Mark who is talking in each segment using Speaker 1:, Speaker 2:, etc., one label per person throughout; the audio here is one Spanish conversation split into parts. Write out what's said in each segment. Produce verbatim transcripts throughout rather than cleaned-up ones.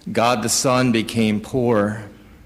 Speaker 1: God the Son became poor.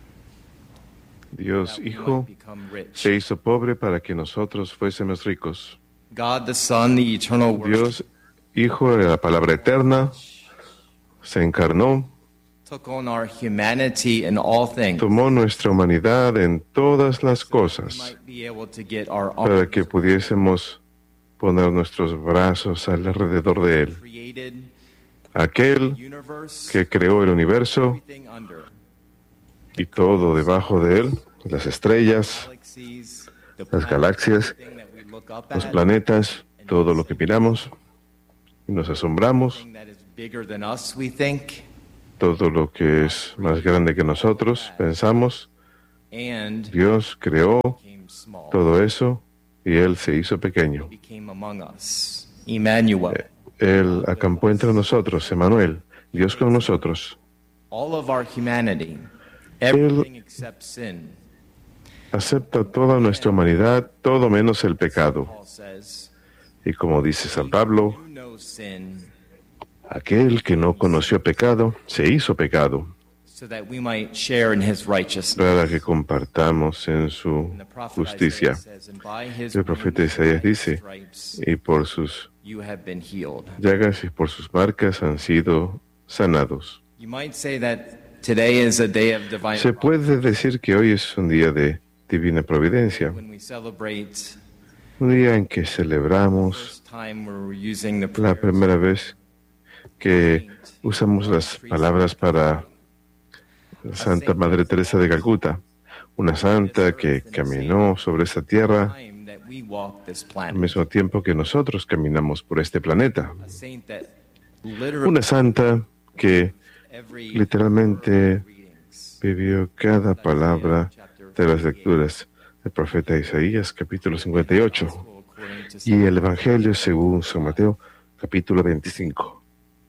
Speaker 2: Dios Hijo se hizo pobre para que nosotros fuésemos ricos.
Speaker 1: God the Son, the eternal Word,
Speaker 2: Dios Hijo de la palabra eterna, se encarnó,
Speaker 1: took on our humanity in all things,
Speaker 2: tomó nuestra humanidad en todas las
Speaker 1: so that we
Speaker 2: cosas,
Speaker 1: might be able to get our
Speaker 2: para
Speaker 1: arms
Speaker 2: que pudiésemos poner nuestros brazos alrededor de Él.
Speaker 1: created,
Speaker 2: Aquel
Speaker 1: universe,
Speaker 2: que creó el universo
Speaker 1: everything under,
Speaker 2: y todo debajo de Él, las estrellas,
Speaker 1: galaxies, the
Speaker 2: las
Speaker 1: planets,
Speaker 2: galaxias,
Speaker 1: everything that we look up
Speaker 2: los
Speaker 1: at,
Speaker 2: planetas, todo lo que miramos y nos asombramos,
Speaker 1: everything that is bigger than us, we think,
Speaker 2: todo lo que es más grande que nosotros, pensamos.
Speaker 1: and
Speaker 2: Dios creó
Speaker 1: became small,
Speaker 2: todo eso y Él se hizo pequeño.
Speaker 1: became among us. Emmanuel.
Speaker 2: Él acampó entre nosotros, Emmanuel, Dios con nosotros.
Speaker 1: All of our humanity, everything except sin.
Speaker 2: Acepta toda nuestra humanidad, todo menos el pecado.
Speaker 1: Paul says,
Speaker 2: Y como dice San Pablo,
Speaker 1: "You know sin,
Speaker 2: aquel que no conoció pecado, se hizo pecado,
Speaker 1: so that we might share in his righteousness."
Speaker 2: para que compartamos en su
Speaker 1: And the prophet
Speaker 2: justicia.
Speaker 1: Isaiah says, "And by his
Speaker 2: El profeta
Speaker 1: wounds
Speaker 2: Isaías
Speaker 1: and by his
Speaker 2: dice,
Speaker 1: stripes
Speaker 2: y por sus
Speaker 1: you have been healed."
Speaker 2: llagas y por sus marcas han sido sanados.
Speaker 1: You might say that today is a day of divine
Speaker 2: Se puede decir que hoy es un día de divina providencia,
Speaker 1: when we celebrate
Speaker 2: un día en que
Speaker 1: the
Speaker 2: celebramos
Speaker 1: first time where we're using the
Speaker 2: la
Speaker 1: prayers
Speaker 2: primera vez que usamos las palabras para Santa Madre Teresa de Calcuta, una santa que caminó sobre esta tierra
Speaker 1: time that we walk this
Speaker 2: al
Speaker 1: planet.
Speaker 2: mismo tiempo que nosotros caminamos por este planeta.
Speaker 1: A saint that literally
Speaker 2: Una santa que
Speaker 1: every
Speaker 2: literalmente
Speaker 1: readings.
Speaker 2: vivió cada palabra de las lecturas del profeta Isaías, capítulo cincuenta y ocho,
Speaker 1: According to
Speaker 2: y el Evangelio según San Mateo, capítulo veinticinco.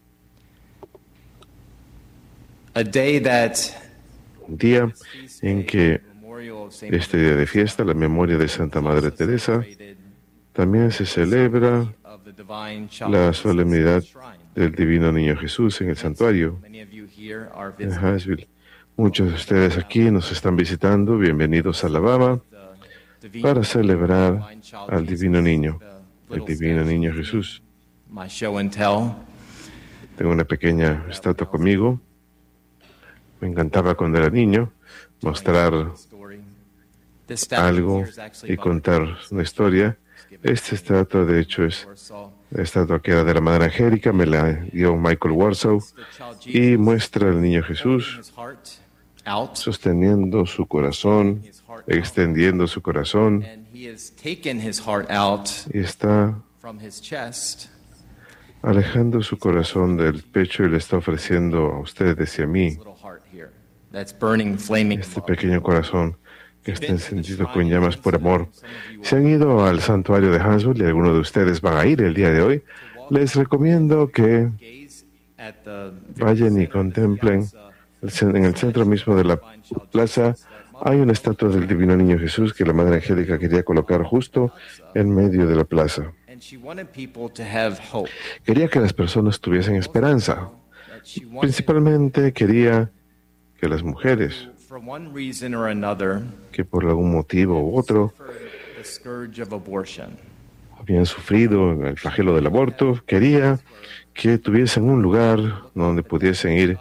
Speaker 1: a day that
Speaker 2: Un día en que
Speaker 1: memorial of Saint
Speaker 2: este día de fiesta, la memoria de Santa Madre Teresa, también se celebra
Speaker 1: of the divine child
Speaker 2: la solemnidad
Speaker 1: shrine.
Speaker 2: del Divino Niño Jesús en el santuario
Speaker 1: Many of you here are
Speaker 2: en
Speaker 1: visiting
Speaker 2: Huntsville. Muchos de ustedes aquí nos están visitando. Bienvenidos a Alabama
Speaker 1: the divine
Speaker 2: para celebrar
Speaker 1: divine child
Speaker 2: al
Speaker 1: Jesus,
Speaker 2: Divino Niño,
Speaker 1: the
Speaker 2: el
Speaker 1: little
Speaker 2: Divino
Speaker 1: statue
Speaker 2: Niño
Speaker 1: with me.
Speaker 2: Jesús.
Speaker 1: My show and tell.
Speaker 2: Tengo una pequeña estatua conmigo. Me encantaba cuando era niño mostrar
Speaker 1: Story. This statue
Speaker 2: algo
Speaker 1: here is actually
Speaker 2: y
Speaker 1: about
Speaker 2: contar una historia. Esta estatua, de hecho, es
Speaker 1: Warsaw.
Speaker 2: la estatua que era de la Madre Angélica, me la dio Michael Warsaw,
Speaker 1: The child
Speaker 2: y
Speaker 1: Jesus
Speaker 2: muestra al Niño
Speaker 1: holding
Speaker 2: Jesús
Speaker 1: his heart out,
Speaker 2: sosteniendo su corazón,
Speaker 1: his heart out,
Speaker 2: extendiendo su corazón,
Speaker 1: and he has taken his heart out
Speaker 2: y está
Speaker 1: from his chest
Speaker 2: alejando su corazón del pecho y le está ofreciendo a ustedes y a mí
Speaker 1: little heart here that's burning, flaming
Speaker 2: este
Speaker 1: love.
Speaker 2: pequeño corazón que está encendido con llamas por amor. Si han ido al santuario de Huntsville y algunos de ustedes van a ir el día de hoy, les recomiendo que
Speaker 1: Gaze at the
Speaker 2: vayan y contemplen el cen- en el centro mismo de la plaza. Hay una estatua del Divino Niño Jesús que la Madre Angélica quería colocar justo en medio de la plaza.
Speaker 1: and she wanted people to have hope.
Speaker 2: Quería que las personas tuviesen esperanza.
Speaker 1: That she wanted,
Speaker 2: Principalmente quería que las mujeres,
Speaker 1: for one reason or another,
Speaker 2: que por algún motivo u otro
Speaker 1: suffered the scourge of abortion.
Speaker 2: habían sufrido el flagelo del aborto, quería que tuviesen un lugar donde pudiesen ir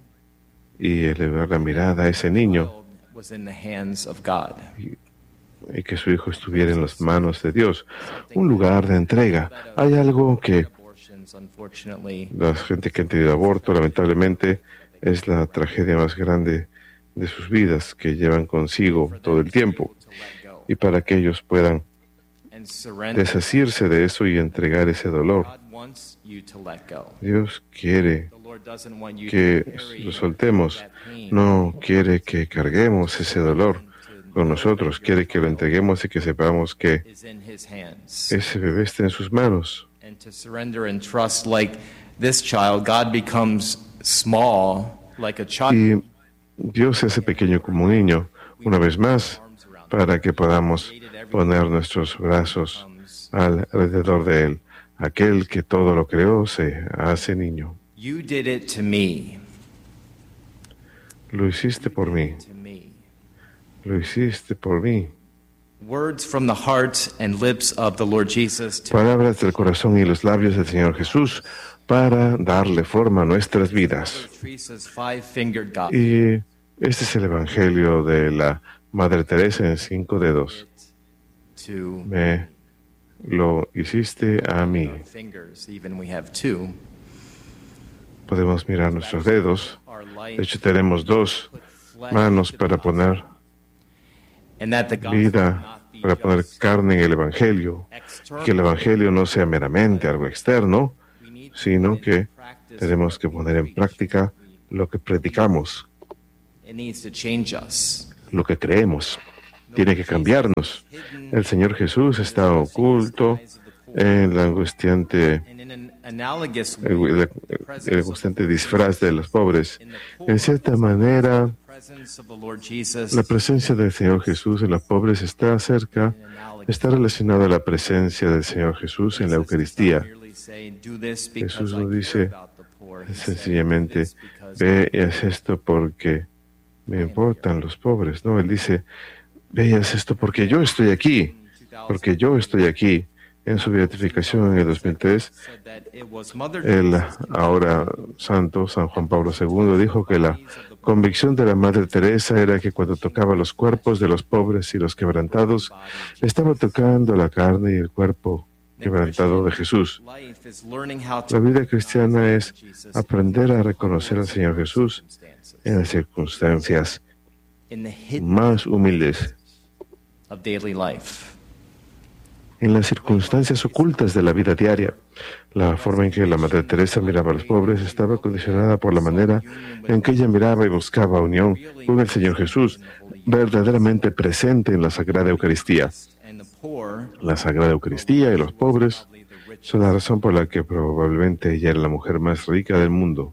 Speaker 2: y elevar la mirada a ese niño
Speaker 1: Was in the hands of God.
Speaker 2: y que su hijo estuviera en las manos de Dios. Un lugar de entrega. Hay algo que
Speaker 1: Abortions, unfortunately,
Speaker 2: la gente que ha tenido aborto, lamentablemente, es la tragedia más grande de sus vidas que llevan consigo todo el tiempo.
Speaker 1: to let go
Speaker 2: Y para que ellos puedan
Speaker 1: and surrender.
Speaker 2: deshacerse de eso y entregar ese dolor.
Speaker 1: God wants you to let go.
Speaker 2: Dios quiere
Speaker 1: The Lord doesn't want you
Speaker 2: que
Speaker 1: to carry
Speaker 2: lo soltemos.
Speaker 1: that pain
Speaker 2: No quiere que carguemos ese dolor con nosotros. Quiere que lo entreguemos y que sepamos que
Speaker 1: is in His hands.
Speaker 2: ese bebé está en sus manos.
Speaker 1: And to surrender and trust like this child, God becomes small like a child.
Speaker 2: Y Dios se hace pequeño como un niño, una vez más,
Speaker 1: Arms around
Speaker 2: para que podamos poner nuestros brazos alrededor de Él. Aquel que todo lo creó se hace niño.
Speaker 1: You did it to me.
Speaker 2: Lo hiciste por mí. Lo hiciste por mí.
Speaker 1: Words from the heart and lips of the Lord Jesus to
Speaker 2: Palabras del corazón y los labios del Señor Jesús para darle forma a nuestras vidas.
Speaker 1: Teresa's five-fingered God.
Speaker 2: Y este es el Evangelio de la Madre Teresa en cinco dedos.
Speaker 1: To
Speaker 2: Me lo hiciste a mí.
Speaker 1: fingers, even we have two.
Speaker 2: Podemos mirar nuestros dedos.
Speaker 1: Our
Speaker 2: De
Speaker 1: life
Speaker 2: hecho, tenemos dos manos para poner
Speaker 1: and that the gospel
Speaker 2: vida,
Speaker 1: not be
Speaker 2: para poner
Speaker 1: just
Speaker 2: carne en el Evangelio.
Speaker 1: external.
Speaker 2: Que el Evangelio no sea meramente algo externo,
Speaker 1: We need to
Speaker 2: sino
Speaker 1: put
Speaker 2: que
Speaker 1: into practice
Speaker 2: tenemos que poner en práctica lo que predicamos,
Speaker 1: It needs to change us.
Speaker 2: lo que creemos. Tiene que cambiarnos. El Señor Jesús está oculto en la angustiante,
Speaker 1: And in an analogous
Speaker 2: el,
Speaker 1: way,
Speaker 2: el- el angustiante disfraz de los pobres. En cierta manera,
Speaker 1: the presence of the Lord Jesus
Speaker 2: la presencia del Señor Jesús en los pobres está cerca, está relacionada a la presencia del Señor Jesús en la Eucaristía. Jesús no dice sencillamente, ve y haz esto porque me importan los pobres. No, Él dice, ve y haz esto porque yo estoy aquí, porque yo estoy aquí. En su beatificación en el dos mil tres, el ahora santo San Juan Pablo segundo dijo que la convicción de la Madre Teresa era que cuando tocaba los cuerpos de los pobres y los quebrantados, estaba tocando la carne y el cuerpo quebrantado de Jesús. La vida cristiana es aprender a reconocer al Señor Jesús en las circunstancias más humildes,
Speaker 1: of daily life.
Speaker 2: en las circunstancias ocultas de la vida diaria. La forma en que la Madre Teresa miraba a los pobres estaba condicionada por la manera en que ella miraba y buscaba unión con el Señor Jesús, verdaderamente presente en la Sagrada Eucaristía.
Speaker 1: And the poor
Speaker 2: La Sagrada Eucaristía y los pobres son la razón por la que probablemente ella era la mujer más rica del mundo.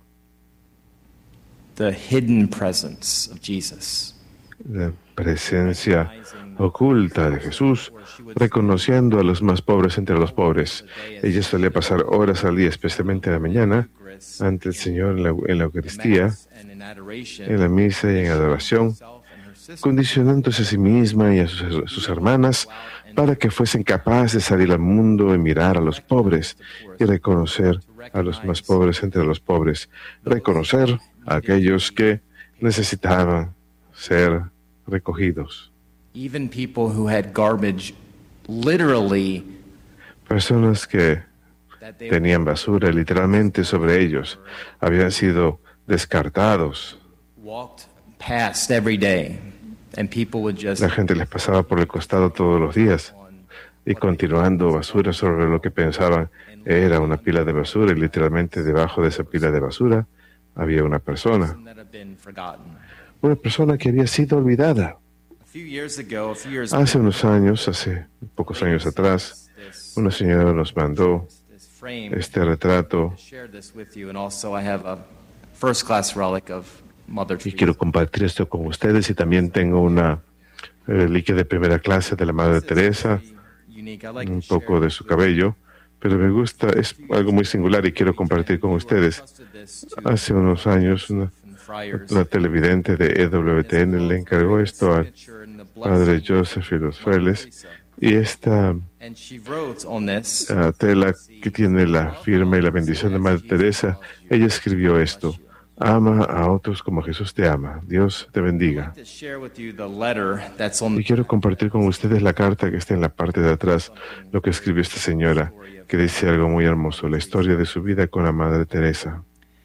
Speaker 1: the hidden presence of Jesus.
Speaker 2: La presencia oculta de Jesús, reconociendo a los más pobres entre los pobres. Ella solía pasar horas al día, especialmente en la mañana, ante el Señor en la, en la Eucaristía,
Speaker 1: And in adoration,
Speaker 2: en la misa y en adoración,
Speaker 1: himself and her sister
Speaker 2: condicionándose a sí misma y a sus, sus hermanas para que fuesen capaces de salir al mundo y mirar a los pobres y reconocer a los más pobres entre los pobres, reconocer a aquellos que necesitaban ser recogidos.
Speaker 1: even people who had garbage literally
Speaker 2: Personas que
Speaker 1: that they
Speaker 2: tenían basura literalmente sobre ellos, habían sido descartados.
Speaker 1: walked past every day, and people would just
Speaker 2: La gente les pasaba por el costado todos los días y continuando basura sobre lo que pensaban era una pila de basura y literalmente debajo de esa pila de basura había una persona,
Speaker 1: that have been forgotten.
Speaker 2: una persona que había sido olvidada.
Speaker 1: A few years ago, a few years
Speaker 2: Hace unos años, hace pocos años atrás,
Speaker 1: this,
Speaker 2: una señora nos mandó
Speaker 1: this frame
Speaker 2: este retrato
Speaker 1: to share this with you, and also I have a first class relic of Mother
Speaker 2: y
Speaker 1: Teresa.
Speaker 2: quiero compartir esto con ustedes y también tengo una reliquia de primera clase de la Madre Teresa,
Speaker 1: Unique. I like
Speaker 2: un
Speaker 1: to share
Speaker 2: poco de su cabello, pero me gusta, es algo muy singular y quiero compartir con ustedes.
Speaker 1: this to
Speaker 2: Hace unos años una,
Speaker 1: friars.
Speaker 2: una televidente de E W T N le encargó esto al
Speaker 1: Picture in the
Speaker 2: padre
Speaker 1: blessing
Speaker 2: Joseph y los frailes y esta
Speaker 1: And she wrote on this,
Speaker 2: ah, tela que tiene la firma y la bendición de Madre Teresa, ella escribió esto: ama a otros como Jesús te ama. Dios te bendiga.
Speaker 1: to share with you the letter that's on
Speaker 2: Y quiero compartir con ustedes la carta que está en la parte de atrás, lo que escribió esta señora, que dice algo muy hermoso, la historia de su vida con la Madre Teresa.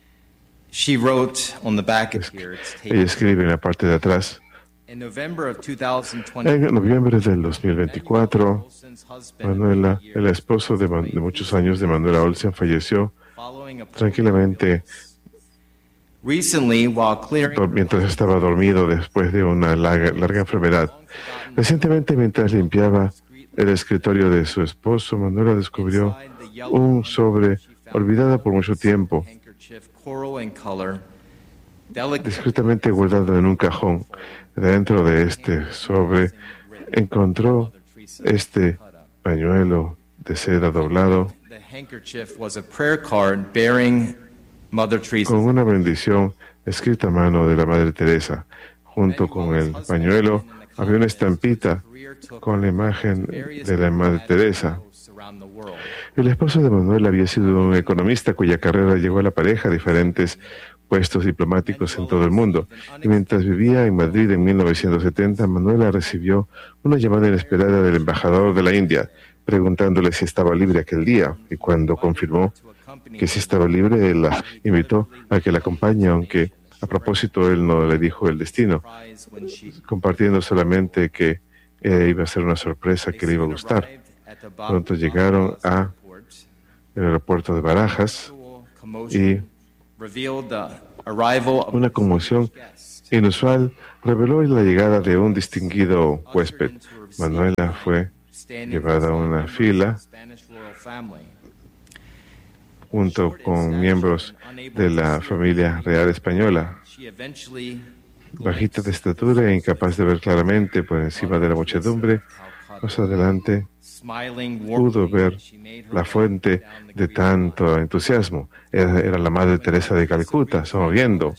Speaker 1: She wrote on the back of here, it's
Speaker 2: Ella
Speaker 1: taken
Speaker 2: escribe en la parte de atrás:
Speaker 1: in November of two thousand twenty.
Speaker 2: en noviembre del dos mil veinticuatro,
Speaker 1: Olsen's husband,
Speaker 2: Manuela, el esposo de, Man- de muchos años de Manuela Olsen, falleció
Speaker 1: following a
Speaker 2: tranquilamente
Speaker 1: recently while clearing
Speaker 2: do- mientras estaba dormido después de una larga, larga enfermedad. Recientemente, mientras limpiaba el escritorio de su esposo, Manuela descubrió un sobre olvidado por mucho tiempo,
Speaker 1: handkerchief, coral in color, delicate
Speaker 2: discretamente guardado en un cajón. Dentro de este sobre encontró este pañuelo de seda doblado.
Speaker 1: The handkerchief was a prayer card bearing
Speaker 2: con una bendición escrita a mano de la Madre Teresa. Junto con el pañuelo había una estampita con la imagen de la Madre Teresa. El esposo de Manuel había sido un economista cuya carrera llevó a la pareja a diferentes puestos diplomáticos en todo el mundo. Y mientras vivía en Madrid en mil novecientos setenta, Manuela recibió una llamada inesperada del embajador de la India, preguntándole si estaba libre aquel día. Y cuando confirmó que sí estaba libre, él la invitó a que la acompañe, aunque a propósito él no le dijo el destino, compartiendo solamente que eh, iba a ser una sorpresa que le iba a gustar. Pronto llegaron al aeropuerto de Barajas y una conmoción inusual reveló la llegada de un distinguido huésped. Manuela fue llevada a una fila junto con miembros de la familia real española. Bajita de estatura e incapaz de ver claramente por encima de la muchedumbre, más adelante pudo ver la fuente de tanto entusiasmo. Era, era la Madre Teresa de Calcuta, sonriendo.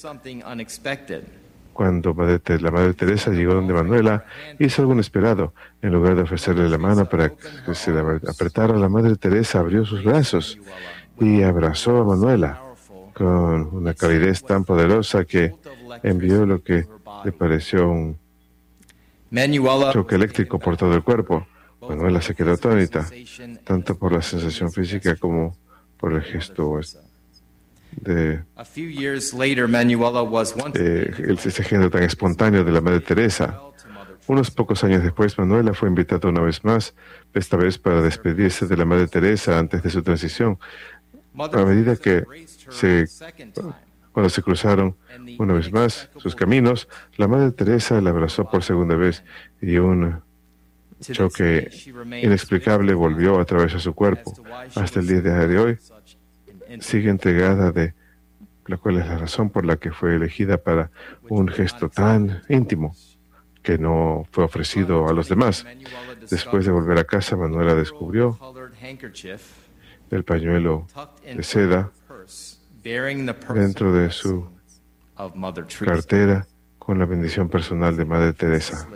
Speaker 2: Cuando Madre, la Madre Teresa llegó donde Manuela, hizo algo inesperado. En lugar de ofrecerle la mano para que se la apretara, la Madre Teresa abrió sus brazos y abrazó a Manuela con una calidez tan poderosa que envió lo que le pareció un choque eléctrico por todo el cuerpo. Manuela se quedó atónita, tanto por la sensación física como por el gesto de eh, ese género tan espontáneo de la Madre Teresa. Unos pocos años después, Manuela fue invitada una vez más, esta vez para despedirse de la Madre Teresa antes de su transición. A medida que se, cuando se cruzaron una vez más sus caminos, la Madre Teresa la abrazó por segunda vez y un choque inexplicable volvió a través de su cuerpo. Hasta el día de hoy sigue entregada, de la cual es la razón por la que fue elegida para un gesto tan íntimo que no fue ofrecido a los demás. Después de volver a casa, Manuela descubrió el pañuelo de seda dentro de su cartera con la bendición personal de Madre Teresa.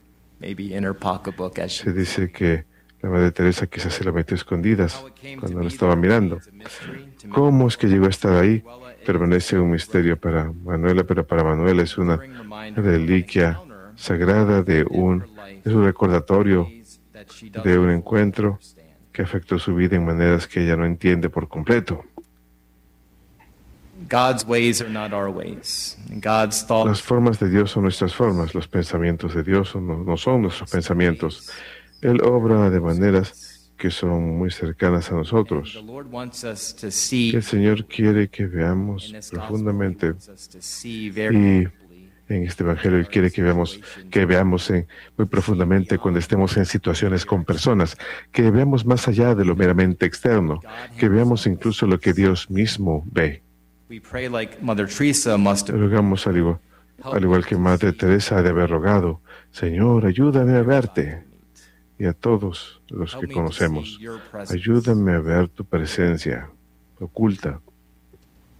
Speaker 2: Se dice que la Madre Teresa quizás se la metió escondidas cuando lo estaba mirando. ¿Cómo es que llegó a estar ahí? Permanece un misterio para Manuela, pero para Manuela es una reliquia sagrada de un, es un recordatorio de un encuentro que afectó su vida en maneras que ella no entiende por completo.
Speaker 1: God's ways are not our ways. God's thoughts.
Speaker 2: Las formas de Dios son nuestras formas, los pensamientos de Dios son, no, no son nuestros pensamientos. Él obra de maneras que son muy cercanas a nosotros. El Señor quiere que veamos profundamente, y en este Evangelio Él quiere que veamos, que veamos en, muy profundamente cuando estemos en situaciones con personas, que veamos más allá de lo meramente externo, que veamos incluso lo que Dios mismo ve. Rogamos al igual, al igual que Madre Teresa ha de haber rogado: Señor, ayúdame a verte. Y a todos los que conocemos, ayúdame a ver tu presencia oculta.